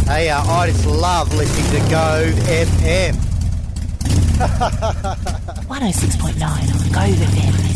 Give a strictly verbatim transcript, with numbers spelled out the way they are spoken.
Hey, uh, I just love listening to Gove F M. one oh six point nine on Gove F M.